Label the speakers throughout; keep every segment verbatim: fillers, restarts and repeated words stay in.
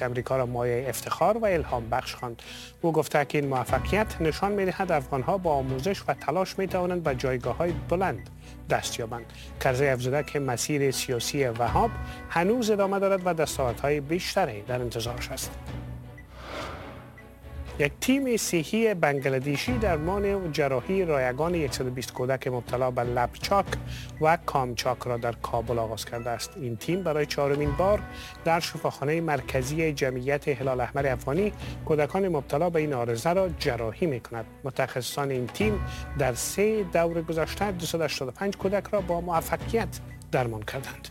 Speaker 1: رئیس امریکا را مایه افتخار و الهام بخش خواند. او گفته که این موفقیت نشان می‌دهد افغان‌ها با آموزش و تلاش می‌توانند به جایگاه‌های بلند دست یابند. کرزی افزوده که مسیر سیاسی وهاب هنوز ادامه دارد و دستاوردهای بیشتری در انتظارش است. یک تیم صحی بنگلادشی درمان و جراحی رایگان صد و بیست کودک مبتلا به لپچاک و کامچاک را در کابل آغاز کرده است. این تیم برای چهارمین بار در شفاخانه مرکزی جمعیت هلال احمر افغانی کودکان مبتلا به این عارضه را جراحی می کند. متخصصان این تیم در سه دور گذشته دویست و هشتاد و پنج کودک را با موفقیت درمان کردند.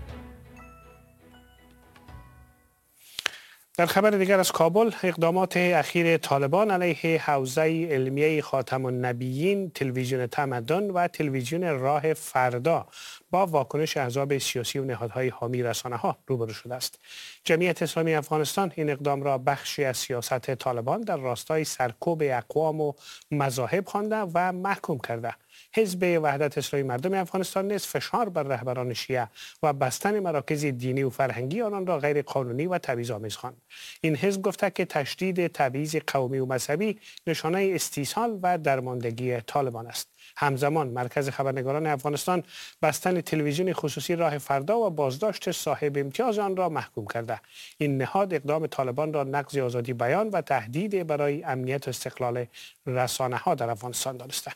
Speaker 1: در خبر دیگر از کابل، اقدامات اخیر طالبان علیه حوزه علمیه خاتم النبیین، تلویزیون تمدن و تلویزیون راه فردا با واکنش احزاب سیاسی و نهادهای حامی رسانه‌ها روبرو شده است. جمعیت اسلامی افغانستان این اقدام را بخشی از سیاست طالبان در راستای سرکوب اقوام و مذاهب خوانده و محکوم کرده. حزب وحدت اسلامی مردم افغانستان نیز فشار بر رهبران شیعه و بستن مراکز دینی و فرهنگی آنان را غیر قانونی و تبعیض‌آمیز خواند. این حزب گفته که تشدید تبعیض قومی و مذهبی نشانه استیصال و درماندگی طالبان است. همزمان مرکز خبرنگاران افغانستان بستن تلویزیون خصوصی راه فردا و بازداشت صاحب امتیاز آن را محکوم کرده. این نهاد اقدام طالبان را نقض آزادی بیان و تهدید برای امنیت و استقلال رسانه‌ها در افغانستان دانسته.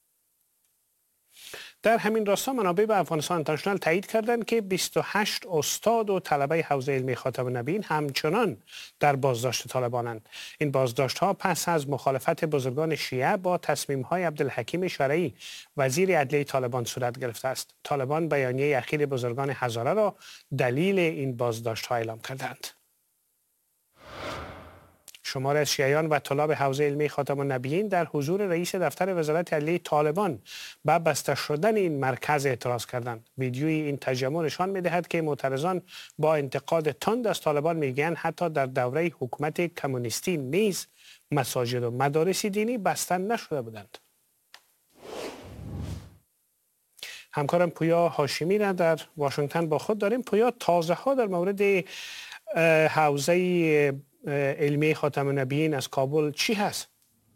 Speaker 1: در همین راستا منابع به افغانستان اینترنشنال تایید کردند که بیست و هشت استاد و طلبه حوزه علمی خاتم النبیین همچنان در بازداشت طالبانند. این بازداشت ها پس از مخالفت بزرگان شیعه با تصمیم های عبدالحکیم شرعی وزیر عدلیه طالبان صورت گرفته است. طالبان بیانیه اخیر بزرگان هزاره را دلیل این بازداشت ها اعلام کردند. شمار از شیعیان و طلاب حوزه علمی خاتم النبیین در حضور رئیس دفتر وزارت عدلیه طالبان به بسته شدن این مرکز اعتراض کردند. ویدیوی این تجمع نشان می‌دهد که معترضان با انتقاد تند از طالبان میگویند حتی در دوره حکومت کمونیستی نیز مساجد و مدارس دینی بسته نشده بودند. همکارم پویا هاشمی را در واشنگتن با خود داریم. پویا، تازه ها در مورد حوزه علمی خاتم النبیین از کابل چی هست؟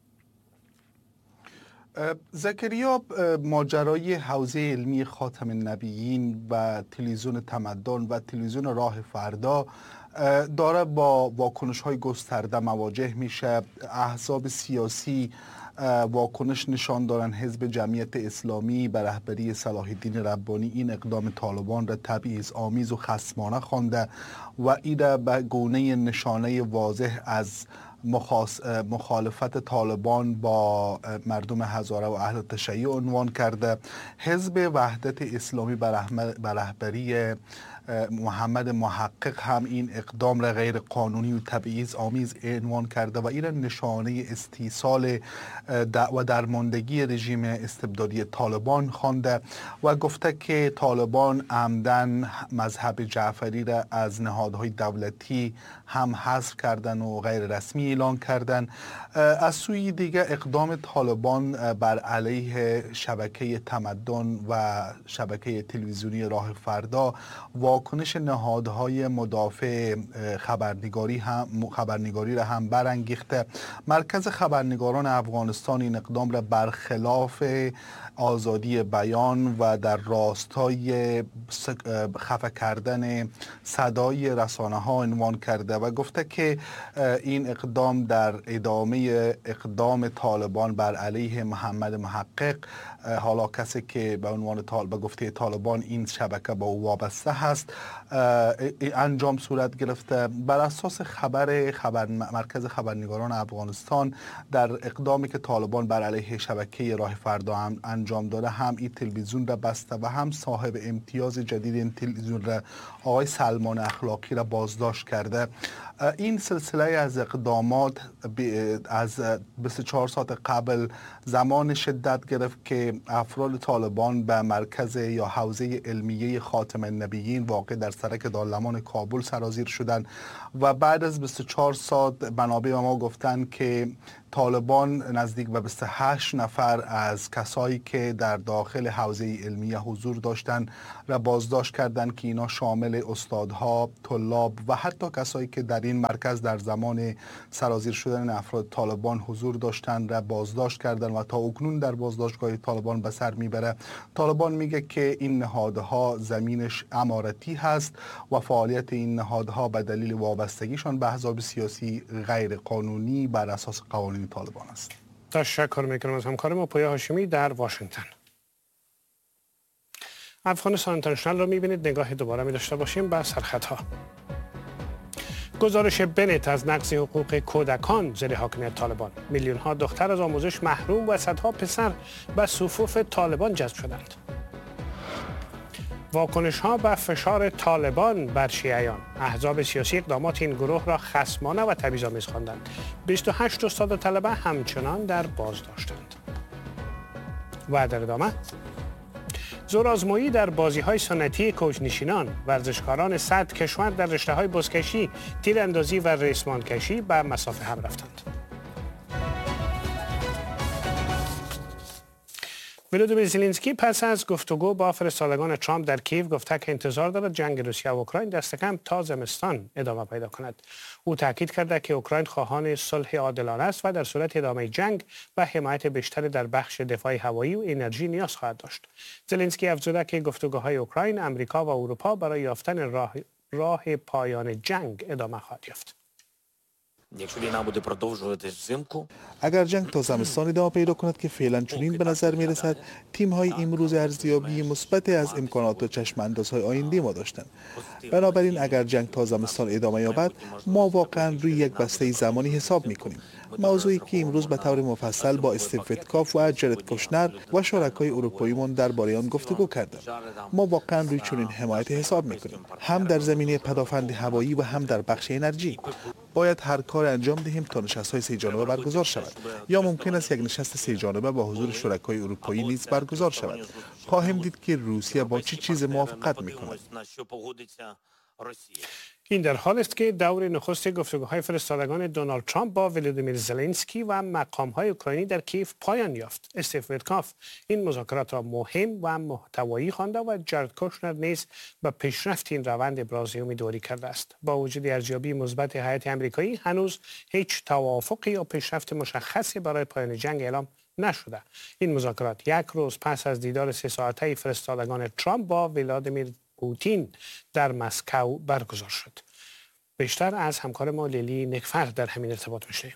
Speaker 2: زکریا، ماجرای حوزه علمی خاتم النبیین و تلویزیون تمدن و تلویزیون راه فردا داره با واکنش های گسترده مواجه میشه. احزاب سیاسی واکنش نشان دارن. حزب جمعیت اسلامی به رهبری صلاح الدین ربانی این اقدام طالبان را تبعیض آمیز و خصمانه خوانده و این به گونه نشانه واضح از مخالفت طالبان با مردم هزاره و اهل تشیع عنوان کرده. حزب وحدت اسلامی به رهبری محمد محقق هم این اقدام را غیر قانونی و تبعیض آمیز عنوان کرده و این نشانه استیصال و درماندگی رژیم استبدادی طالبان خوانده و گفته که طالبان عمدن مذهب جعفری را از نهادهای دولتی هم حذف کردن و غیر رسمی اعلان کردن. از سوی دیگه اقدام طالبان بر علیه شبکه تمدن و شبکه تلویزیونی راه فردا واکنش نهادهای مدافع خبرنگاری هم خبرنگاری را هم برانگیخته. مرکز خبرنگاران افغانستان این اقدام را برخلاف آزادی بیان و در راستای خفه کردن صدای رسانه ها عنوان کرده و گفته که این اقدام در ادامه اقدام طالبان بر علیه محمد محقق، حالا کسی که به عنوان طالب به گفته طالبان این شبکه با او وابسته هست، انجام صورت گرفته. بر اساس خبر خبر مرکز خبرنگاران افغانستان در اقدامی که طالبان بر علیه شبکه راه فردا هم انجام داده، هم این تلویزیون را بسته و هم صاحب امتیاز جدید این تلویزیون را آقای سلمان اخلاقی را بازداشت کرده. این سلسله از اقدامات از بیست و چهار ساعت قبل زمان شدت گرفت که افراد طالبان به مرکز یا حوزه علمیه خاتم النبیین واقع در سرک دارالمان کابل سرازیر شدند و بعد از بیست و چهار ساعت منابع ما گفتند که طالبان نزدیک به بیست و هشت نفر از کسایی که در داخل حوزه علمیه حضور داشتند را بازداشت کردند که اینا شامل استادها، طلاب و حتی کسایی که در این مرکز در زمان سرازیر شدن افراد طالبان حضور داشتند را بازداشت کردند و تا اکنون در بازداشتگاه طالبان به سر میبره. طالبان میگه که این نهادها زمینش امارتی هست و فعالیت این نهادها به دلیل وابستگیشان به احزاب سیاسی غیر قانونی بر اساس قوانین طالبان است.
Speaker 1: تشکر میکنم از همکار ما پویا هاشمی در واشنگتن. افغانستان اینترنشنال رو میبینید. نگاه دوباره می داشته باشیم به سرخطها. گزارش بنت از نقض حقوق کودکان زیر حاکمیت طالبان. میلیون ها دختر از آموزش محروم و صدها پسر به صفوف طالبان جذب شدند. واکنش ها به فشار طالبان بر شیعیان. احزاب سیاسی اقدامات این گروه را خصمانه و تبعیض‌آمیز خواندند. بیست و هشت استاد و طلبه همچنان در بازداشتند. و در ادامه زورآزمایی در بازی‌های سنتی کوچ‌نشینان. ورزشکاران صد کشور در رشته‌های بزکشی، تیراندازی و ریسمان کشی به مسافه هم رفتند. ولودیمیر زلنسکی پس از گفتگو با فرستادگان ترامپ در کیف گفته که انتظار دارد جنگ روسیه و اوکراین دست کم تا زمستان ادامه پیدا کند. او تاکید کرده که اوکراین خواهان صلح عادلانه است و در صورت ادامه جنگ به حمایت بیشتری در بخش دفاع هوایی و انرژی نیاز خواهد داشت. زلنسکی افزوده که گفتگوهای اوکراین، آمریکا و اروپا برای یافتن راه, راه پایان جنگ ادامه خواهد یافت.
Speaker 3: اگر جنگ تا زمستان ادامه پیدا کند که فعلا چنین به نظر می رسد، تیم های امروز ارزیابی مثبت از امکانات و چشم اندازهای آینده ما داشتند. بنابراین اگر جنگ تا زمستان ادامه یابد، ما واقعا روی یک بسته زمانی حساب می کنیم. موضوعی که امروز به طور مفصل با استیو ویتکاف و جرد کوشنر و شرکای اروپاییمان درباره آن گفتگو کردیم. ما واقعا روی چنین حمایت حساب می کنیم، هم در زمینه پدافند هوایی و هم در بخش انرژی. باید هر کار انجام دهیم تا نشست‌های سه جانبه برگزار شود، یا ممکن است یک نشست سه جانبه با حضور شرکای اروپایی نیز برگزار شود. خواهیم دید که روسیه با چه چیز موافقت می‌کند.
Speaker 1: این در حال است که دور نخست گفتگوهای فرستادگان دونالد ترامپ با ولودیمیر زلنسکی و مقام‌های اوکراینی در کیف پایان یافت. استیو ویتکاف این مذاکرات را مهم و محتوایی خوانده و جرد کوشنر نیز به پیشرفت این روند ابراز امیدواری کرده است. با وجود ارزیابی مثبت هیئت آمریکایی، هنوز هیچ توافقی یا پیشرفت مشخصی برای پایان جنگ اعلام نشده. این مذاکرات یک روز پس از دیدار سه ساعته فرستادگان ترامپ با ولادیمیر پوتین در مسکو برگزار شد. بیشتر از همکار ما لیلی نکفر در همین ارتباط میشنیم.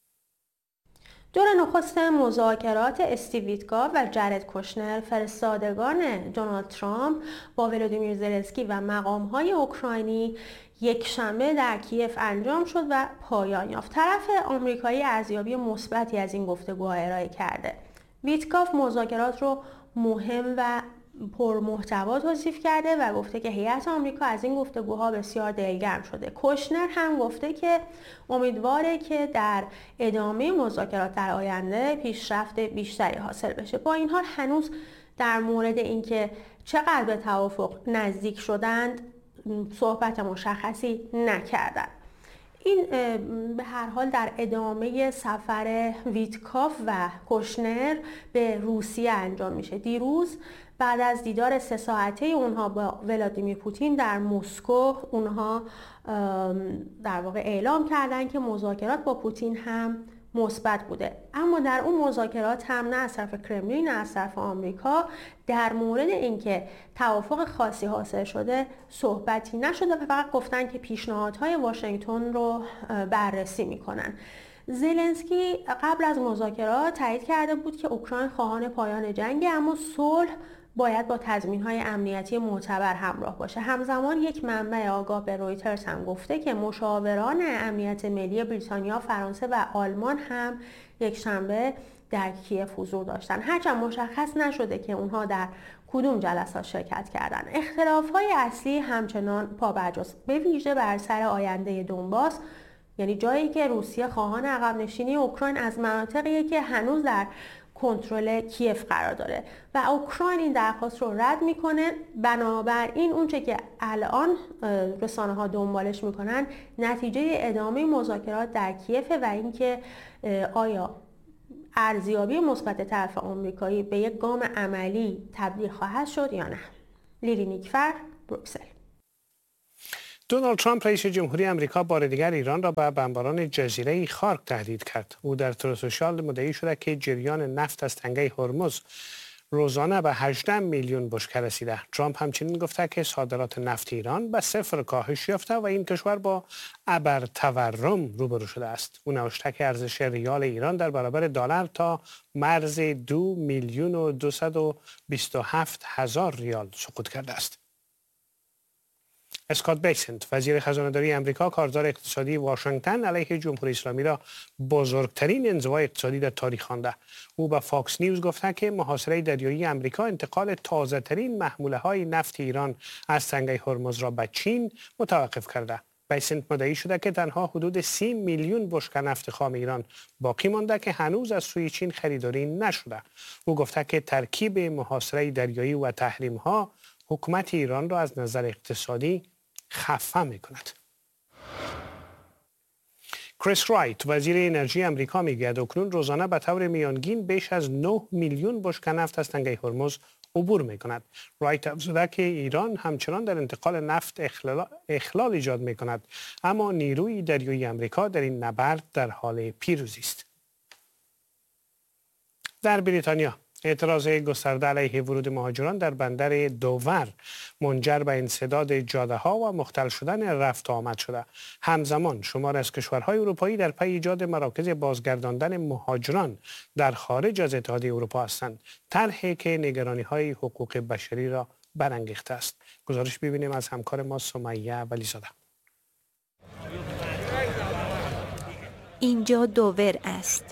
Speaker 4: دور نخست مذاکرات استیو ویتکاف و جرد کوشنر فرستادگان دونالد ترامپ با ولودیمیر زلنسکی و مقام‌های اوکراینی یک شنبه در کیف انجام شد و پایان یافت. طرف آمریکایی ارزیابی مثبتی از این گفتگوها ارائه کرده. ویتکاف مذاکرات رو مهم و پرمحتوا توصیف کرده و گفته که هیئت آمریکا از این گفتگوها بسیار دلگرم شده. کوشنر هم گفته که امیدواره که در ادامه مذاکرات در آینده پیشرفت بیشتری حاصل بشه. با این حال هنوز در مورد اینکه چقدر به توافق نزدیک شدند صحبت مشخصی نکردند. این به هر حال در ادامه سفر ویتکاف و کوشنر به روسیه انجام میشه. دیروز بعد از دیدار سه ساعته اونها با ولادیمیر پوتین در مسکو، اونها در واقع اعلام کردن که مذاکرات با پوتین هم مثبت بوده. اما در اون مذاکرات هم نه از طرف کرملین نه از طرف آمریکا در مورد اینکه توافق خاصی حاصل شده صحبتی نشده و فقط گفتن که پیشنهادهای واشنگتن رو بررسی میکنن. زلنسکی قبل از مذاکرات تایید کرده بود که اوکراین خواهان پایان جنگ، اما صلح باید با تضمین‌های امنیتی معتبر همراه باشه. همزمان یک منبع آگاه به رویترز هم گفته که مشاوران امنیت ملی بریتانیا، فرانسه و آلمان هم یک شنبه در کیف حضور داشتن. هرچند مشخص نشده که اونها در کدوم جلسات شرکت کردن. اختلاف‌های اصلی همچنان پابرجاست، به ویژه بر سر آینده دونباس، یعنی جایی که روسیه خواهان عقب نشینی اوکراین از مناطقی که هنوز در کنترل کیف قرار داره و اوکراین این درخواست رو رد میکنه. بنابراین اونچه که الان رسانه ها دنبالش میکنن نتیجه ادامه مذاکرات در کیف و اینکه آیا ارزیابی مثبت طرف آمریکایی به یک گام عملی تبدیل خواهد شد یا نه. لیلی نیکفر، بروکسل.
Speaker 1: دونالد ترامپ رئیس جمهوری آمریکا بار دیگر ایران را به بمباران جزیره خارک تهدید کرد. او در تروس سوشال مدعی شده که جریان نفت از تنگه هرمز روزانه به هجده میلیون بشکه رسیده. ترامپ همچنین گفته که صادرات نفت ایران به صفر کاهش یافته و این کشور با ابرتورم روبرو شده است. او نوشته که ارزش ریال ایران در برابر دلار تا مرز دو میلیون و دویست و بیست و هفت هزار ریال سقوط کرده است. اسکات بیسنت، وزیر خزانه‌داری آمریکا، کارزار اقتصادی واشنگتن علیه جمهوری اسلامی را بزرگترین انزوای اقتصادی در تاریخ خوانده. او به فاکس نیوز گفته که محاصره دریایی آمریکا انتقال تازه‌ترین محموله‌های نفت ایران از تنگه هرمز را به چین متوقف کرده. بیسنت مدعی شده که تنها حدود سی میلیون بشکه نفت خام ایران باقی مانده که هنوز از سوی چین خریداری نشده. او گفته که ترکیب محاصره دریایی و تحریم‌ها حکومت ایران را از نظر اقتصادی خفه می کند. کریس رایت، وزیر انرژی آمریکا، میگوید اکنون روزانه به طور میانگین بیش از نه میلیون بشکه نفت از تنگه هرمز عبور می کند. رایت افزوده که ایران همچنان در انتقال نفت اخلال, اخلال ایجاد می کند، اما نیروی دریایی آمریکا در این نبرد در حال پیروزی است. در بریتانیا اعتراض گسترده علیه ورود مهاجران در بندر دوور منجر به انسداد جاده‌ها و مختل شدن رفت و آمد شده. همزمان شمار از کشورهای اروپایی در پی ایجاد مراکز بازگرداندن مهاجران در خارج از اتحادیه اروپا هستند. طرحی که نگرانی‌های حقوق بشری را برانگیخته است. گزارش ببینیم از همکار ما سمیه ولیزاده.
Speaker 5: اینجا دوور است،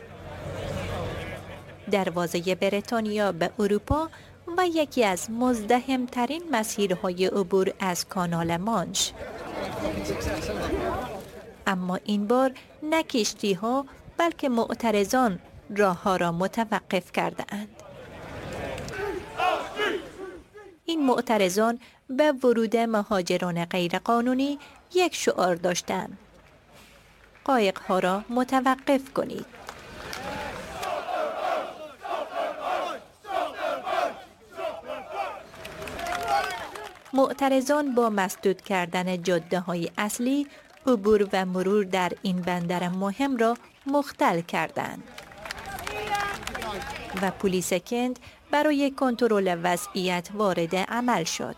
Speaker 5: دروازه بریتانیا به اروپا و یکی از مزدحمترین مسیرهای عبور از کانال مانش. اما این بار نه کشتی‌ها بلکه معترضان راه‌ها را متوقف کرده اند. این معترضان به ورود مهاجران غیرقانونی یک شعار داشتند: قایق‌ها را متوقف کنید. معترضان با مسدود کردن جاده‌های اصلی عبور و مرور در این بندر مهم را مختل کردند و پلیس کند برای کنترل وضعیت وارد عمل شد.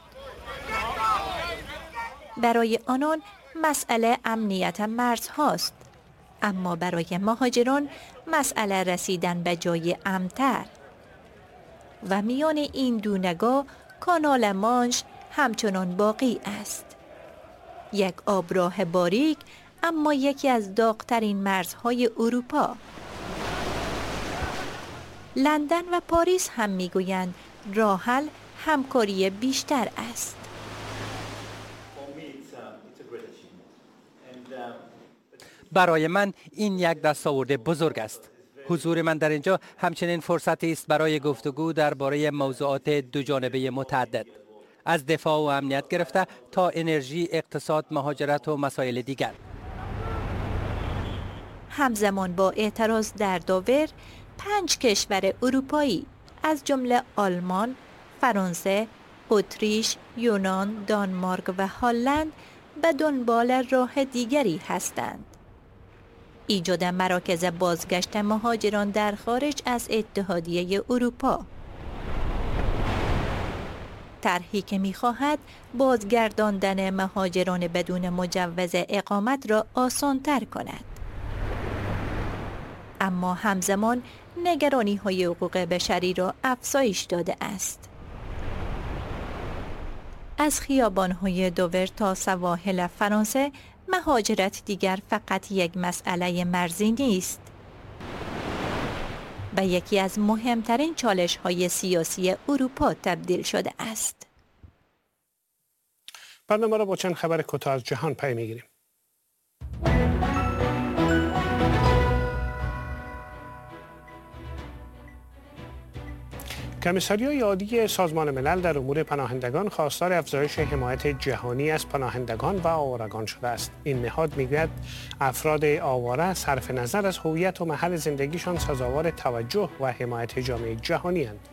Speaker 5: برای آنان مسئله امنیت مرزهاست، اما برای مهاجران مسئله رسیدن به جای امن‌تر. و میان این دو نگاه کانال مانش همچنان باقی است. یک آبراه باریک، اما یکی از داغ‌ترین مرزهای اروپا. لندن و پاریس هم میگویند راه حل همکاری بیشتر است.
Speaker 6: برای من این یک دستاورد بزرگ است. حضور من در اینجا همچنین فرصتی است برای گفتگو درباره موضوعات دوجانبه متعدد، از دفاع و امنیت گرفته تا انرژی، اقتصاد، مهاجرت و مسائل دیگر.
Speaker 5: همزمان با اعتراض در دوور، پنج کشور اروپایی از جمله آلمان، فرانسه، اتریش، یونان، دانمارک و هلند به دنبال راه دیگری هستند: ایجاد مراکز بازگشت مهاجران در خارج از اتحادیه اروپا. طرحی که می‌خواهد بازگرداندن مهاجران بدون مجوز اقامت را آسان‌تر کند. اما همزمان نگرانی‌های حقوق بشری را افزایش داده است. از خیابان‌های دوور تا سواحل فرانسه، مهاجرت دیگر فقط یک مسئله مرزی نیست. به یکی از مهمترین چالش‌های سیاسی اروپا تبدیل شده است.
Speaker 1: برنامه را با چند خبر کوتاه از جهان پی می‌گیریم. کمیساریای عالی سازمان ملل در امور پناهندگان خواستار افزایش حمایت جهانی از پناهندگان و آوارگان شده است. این نهاد میگوید افراد آواره صرف نظر از هویت و محل زندگیشان سزاوار توجه و حمایت جامعه جهانی اند.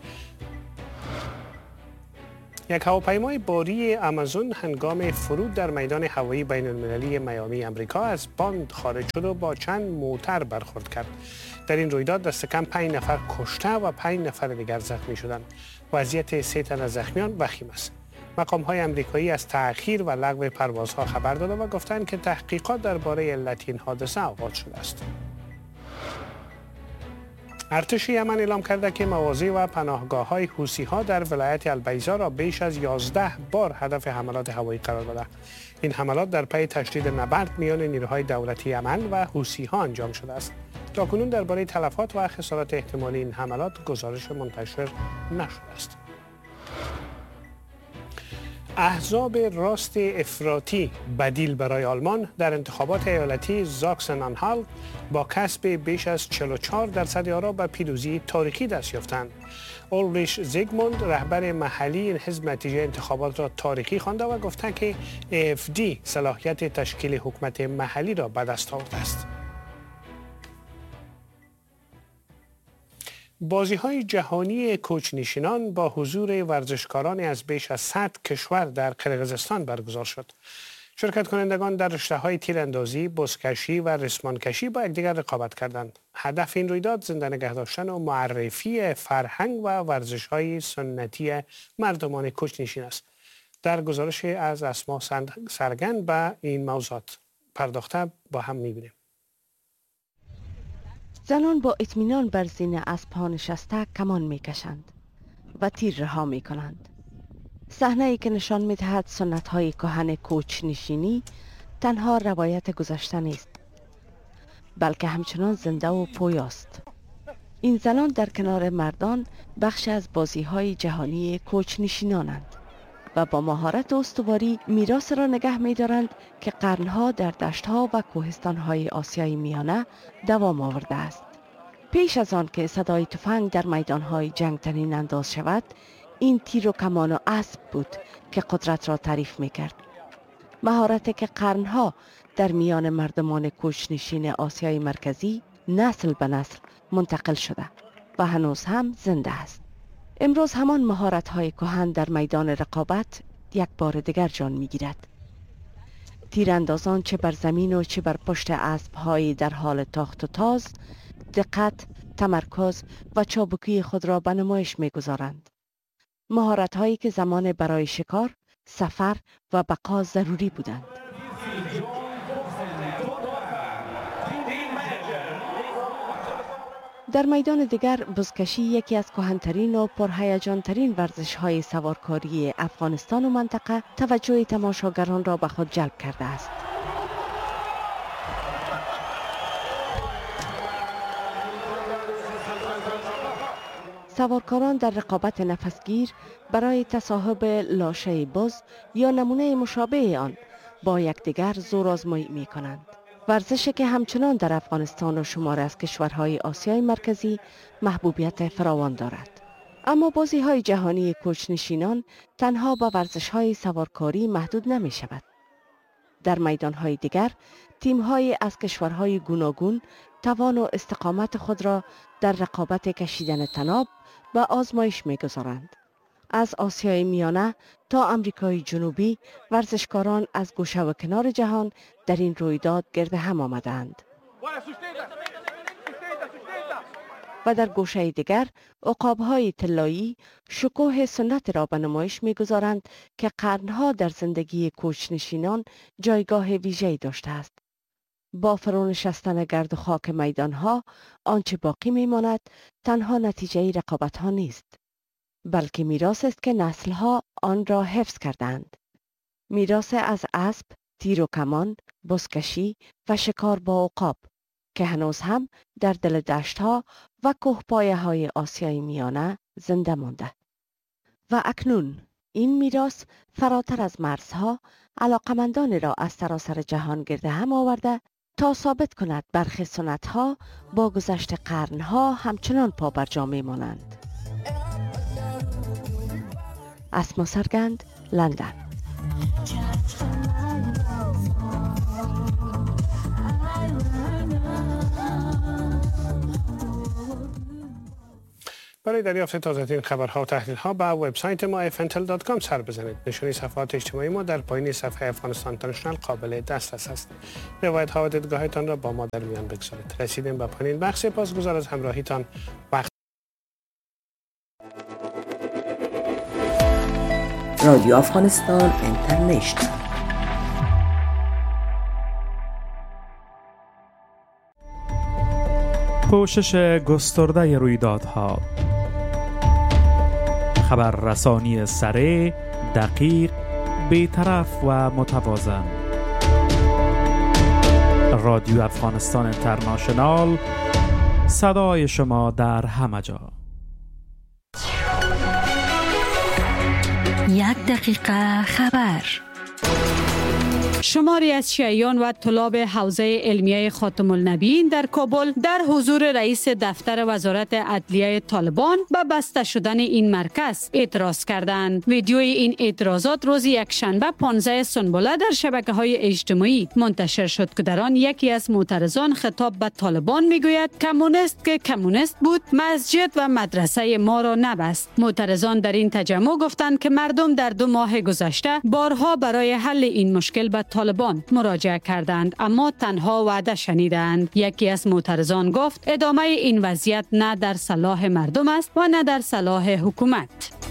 Speaker 1: یک هواپیمای باری آمازون هنگام فرود در میدان هوایی بین المللی میامی امریکا از باند خارج شد و با چند موتر برخورد کرد. در این رویداد دست کم پنج نفر کشته و پنج نفر دیگر زخمی شدند. وضعیت سه تن از زخمیان وخیم است. مقام‌های آمریکایی از تأخیر و لغو پروازها خبر دادند و گفتند که تحقیقات درباره علت این حادثه آغاز شده است. ارتش یمن اعلام کرده که مواضع و پناهگاه‌های حوثی‌ها در ولایت البیضا را بیش از یازده بار هدف حملات هوایی قرار داده. این حملات در پی تشدید نبرد میان نیروهای دولتی یمن و حوثی‌ها انجام شده است. تاکنون درباره تلفات و خسارات احتمالی این حملات گزارش منتشر نشده است. احزاب راست افراطی بدیل برای آلمان در انتخابات ایالتی زاکسن آنهالت با کسب بیش از چهل و چهار درصد آرا به پیروزی تاریخی دست یافتند. اولریش زیگموند رهبر محلی این حزب نتیجه انتخابات را تاریخی خوانده و گفته که ای اف دی صلاحیت تشکیل حکومت محلی را به دست آورده است. بازی‌های جهانی کوچ‌نشینان با حضور ورزشکاران از بیش از صد کشور در قرقیزستان برگزار شد. شرکت کنندگان در رشته‌های تیراندازی، بزکشی و رسمانکشی با یکدیگر رقابت کردند. هدف این رویداد زنده نگه داشتن و معرفی فرهنگ و ورزش‌های سنتی مردمان کوچ‌نشین است. در گزارش از اسما سرگند به این موضوعات پرداخته با هم می‌بینیم.
Speaker 7: زنان با اطمینان بر زین اسب‌ها نشسته کمان می‌کشند و تیر رها می‌کنند. صحنه‌ای که نشان می‌دهد سنت‌های کهن کوچ‌نشینی تنها روایت گذشته نیست، بلکه همچنان زنده و پویاست. این زنان در کنار مردان بخش از بازی‌های جهانی کوچ‌نشینانند و با مهارت و استواری میراث را نگه می‌دارند که قرنها در دشت‌ها و کوهستان‌های آسیای میانه دوام آورده است. پیش از آن که صدای تفنگ در میدان‌های جنگ طنین انداز شود، این تیر و کمان و اسب بود که قدرت را تعریف می‌کرد. مهارتی که قرنها در میان مردمان کوچ‌نشین آسیای مرکزی نسل به نسل منتقل شده و هنوز هم زنده است. امروز همان مهارت‌های کهن در میدان رقابت یک بار دیگر جان می‌گیرد. تیراندازان چه بر زمین و چه بر پشت اسب‌های در حال تاخت و تاز، دقت، تمرکز و چابکی خود را به نمایش می‌گذارند. مهارت‌هایی که زمان برای شکار، سفر و بقا ضروری بودند. در میدان دیگر بزکشی یکی از کهن‌ترین و پرهیجان‌ترین ورزش‌های سوارکاری افغانستان و منطقه توجه تماشاگران را به خود جلب کرده است. سوارکاران در رقابت نفسگیر برای تصاحب لاشه بز یا نمونه مشابه آن با یکدیگر زور آزمایی می کنند. ورزشی که همچنان در افغانستان و شمار از کشورهای آسیای مرکزی محبوبیت فراوان دارد. اما بازی‌های جهانی کوچ‌نشینان تنها با ورزش‌های سوارکاری محدود نمی شود. در میدان‌های دیگر، تیم‌های از کشورهای گوناگون توان و استقامت خود را در رقابت کشیدن طناب و آزمایش می‌گذارند. از آسیای میانه تا آمریکای جنوبی ورزشکاران از گوشه و کنار جهان در این رویداد گرد هم آمدند. و در گوشه دیگر عقاب‌های طلایی شکوه سنت را به نمایش می‌گذارند که قرنها در زندگی کوچ‌نشینان جایگاه ویژه‌ای داشته است. با فرونشستن گرد و خاک میدانها آنچه باقی میماند تنها نتیجه رقابت‌ها نیست، بلکه میراث است که نسل‌ها آن را حفظ کردند. میراث از اسب، تیر و کمان، بزکشی و شکار با عقاب که هنوز هم در دل دشت‌ها و کوهپایه‌های آسیای میانه زنده مانده. و اکنون این میراث فراتر از مرزها علاقمندان را از سراسر جهان گرد هم آورده تا ثابت کند برخی سنت‌ها با گذشت قرن‌ها همچنان پابرجا می‌مانند. اسما سرگند، لندن.
Speaker 1: برای دریافت تازه‌ترین خبرها و تحلیل‌ها به وبسایت ما اف ان تی ال دات کام سر بزنید. نشانی صفحات اجتماعی ما در پایین صفحه افغانستان اینترنشنال قابل دسترس است. روایت‌ها و دیدگاهتان را با ما در میان بگذارید. رسیدیم به پایین بخش. سپاسگزار از همراهیتان. وقت
Speaker 8: رادیو افغانستان اینترنشنال.
Speaker 9: پوشش گسترده رویدادها، خبررسانی سریع، دقیق، بی‌طرف و متوازن. رادیو افغانستان اینترنشنال، صدای شما در همه جا.
Speaker 5: یک دقیقه خبر.
Speaker 10: شماری از شیعیان و طلاب حوزه علمیه خاتم النبیین در کابل در حضور رئیس دفتر وزارت عدلیه طالبان به بسته شدن این مرکز اعتراض کردند. ویدیوی این اعتراضات روز یکشنبه پانزده سنبله در شبکه‌های اجتماعی منتشر شد که در آن یکی از معترضان خطاب به طالبان میگوید کمونیست که کمونیست بود مسجد و مدرسه ما را نبست. معترضان در این تجمع گفتند که مردم در دو ماه گذشته بارها برای حل این مشکل به طالبان مراجعه کردند اما تنها وعده شنیدند. یکی از معترضان گفت ادامه این وضعیت نه در صلاح مردم است و نه در صلاح حکومت.